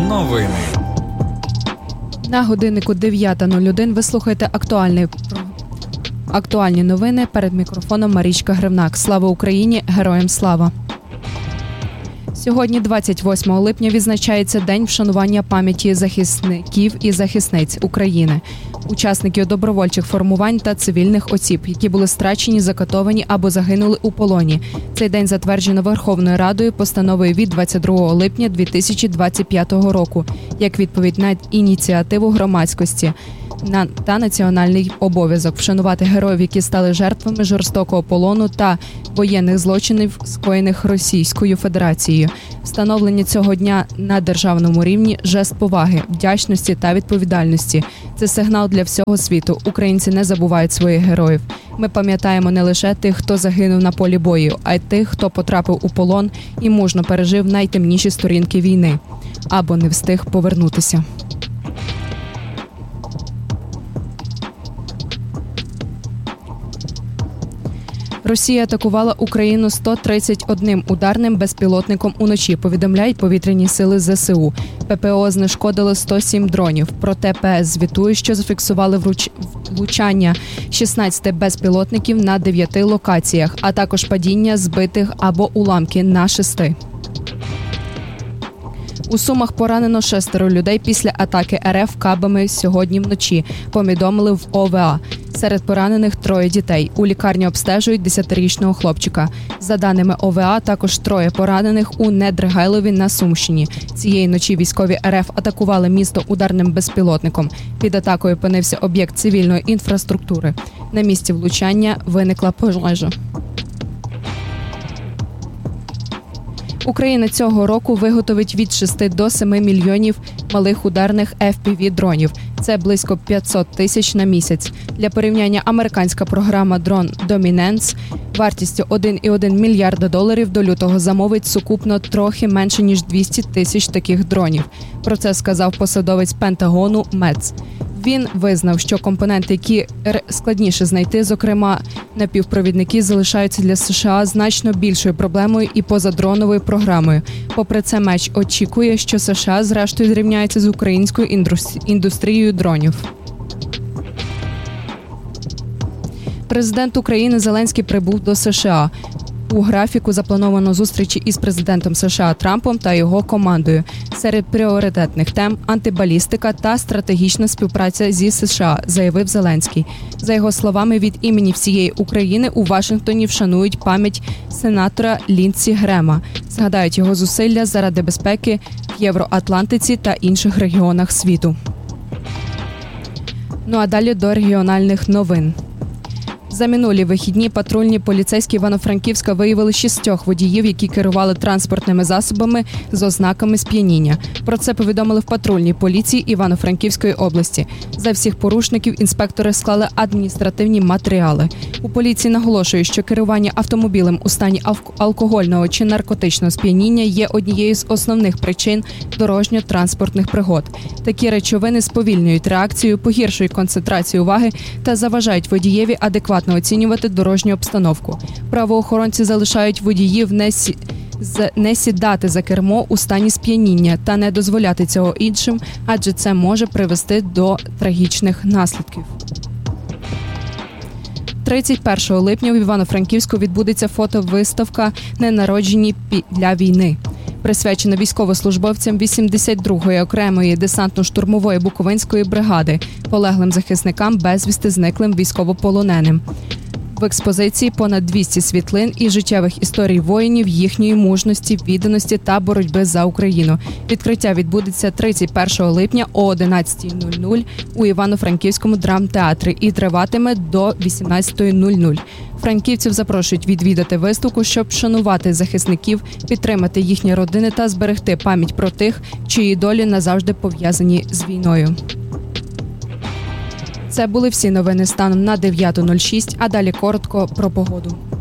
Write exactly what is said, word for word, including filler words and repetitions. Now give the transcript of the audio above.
Новини. На годиннику дев'ята нуль один ви слухаєте актуальний актуальні новини. Перед мікрофоном Марічка Гривнак. Слава Україні! Героям слава! Сьогодні, двадцять восьмого липня, відзначається День вшанування пам'яті захисників і захисниць України, учасників добровольчих формувань та цивільних осіб, які були страчені, закатовані або загинули у полоні. Цей день затверджено Верховною Радою постановою від двадцять другого липня дві тисячі двадцять п'ятого року, як відповідь на ініціативу громадськості на та національний обов'язок вшанувати героїв, які стали жертвами жорстокого полону та воєнних злочинів, скоєних Російською Федерацією. Встановлення цього дня на державному рівні – жест поваги, вдячності та відповідальності. Це сигнал для всього світу. Українці не забувають своїх героїв. Ми пам'ятаємо не лише тих, хто загинув на полі бою, а й тих, хто потрапив у полон і мужньо пережив найтемніші сторінки війни або не встиг повернутися. Росія атакувала Україну сто тридцять одним ударним безпілотником уночі, повідомляють повітряні сили зе се у. пе пе о знешкодили сто сім дронів, проте пе ес звітує, що зафіксували вруч... влучання шістнадцяти безпілотників на дев'яти локаціях, а також падіння збитих або уламки на шести. У Сумах поранено шестеро людей після атаки ер еф кабами сьогодні вночі, повідомили в о ве а. Серед поранених троє дітей. У лікарні обстежують десятирічного хлопчика. За даними о ве а, також троє поранених у Недригайлові на Сумщині. Цієї ночі військові ер еф атакували місто ударним безпілотником. Під атакою опинився об'єкт цивільної інфраструктури. На місці влучання виникла пожежа. Україна цього року виготовить від шести до семи мільйонів малих ударних еф пі ві-дронів. Це близько п'ятсот тисяч на місяць. Для порівняння, американська програма Drone Dominance вартістю один цілих один мільярда доларів до лютого замовить сукупно трохи менше, ніж двісті тисяч таких дронів. Про це сказав посадовець Пентагону Мец. Він визнав, що компоненти, які складніше знайти, зокрема напівпровідники, залишаються для США значно більшою проблемою і позадроновою програмою. Попри це, Меч очікує, що США зрештою зрівняється з українською індустрією дронів. Президент України Зеленський прибув до США. У графіку заплановано зустрічі із президентом США Трампом та його командою. Серед пріоритетних тем – антибалістика та стратегічна співпраця зі США, заявив Зеленський. За його словами, від імені всієї України у Вашингтоні вшанують пам'ять сенатора Ліндсі Грема. Згадають його зусилля заради безпеки в Євроатлантиці та інших регіонах світу. Ну а далі до регіональних новин. За минулі вихідні патрульні поліцейські Івано-Франківська виявили шістьох водіїв, які керували транспортними засобами з ознаками сп'яніння. Про це повідомили в патрульній поліції Івано-Франківської області. За всіх порушників інспектори склали адміністративні матеріали. У поліції наголошують, що керування автомобілем у стані алкогольного чи наркотичного сп'яніння є однією з основних причин дорожньо-транспортних пригод. Такі речовини сповільнюють реакцію, погіршують концентрацію уваги та заважають водієві адекватно оцінювати дорожню обстановку. Правоохоронці залишають водіїв не, сі... не сідати за кермо у стані сп'яніння та не дозволяти цього іншим, адже це може привести до трагічних наслідків. тридцять першого липня в Івано-Франківську відбудеться фотовиставка «Ненароджені для війни», присвячена військовослужбовцям вісімдесят другої окремої десантно-штурмової Буковинської бригади, полеглим захисникам, безвісти зниклим військовополоненим. В експозиції понад двісті світлин і життєвих історій воїнів, їхньої мужності, відданості та боротьби за Україну. Відкриття відбудеться тридцять першого липня о одинадцятій нуль нуль у Івано-Франківському драмтеатрі і триватиме до вісімнадцятої нуль нуль. Франківців запрошують відвідати виставку, щоб вшанувати захисників, підтримати їхні родини та зберегти пам'ять про тих, чиї долі назавжди пов'язані з війною. Це були всі новини станом на дев'ята нуль шість, а далі коротко про погоду.